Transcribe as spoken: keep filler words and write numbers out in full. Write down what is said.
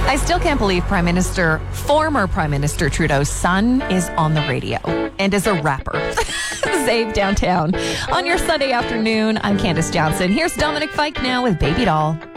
I still can't believe Prime Minister, former Prime Minister Trudeau's son is on the radio and is a rapper. Zave Downtown. On your Sunday afternoon, I'm Candace Johnson. Here's Dominic Fike now with Baby Doll.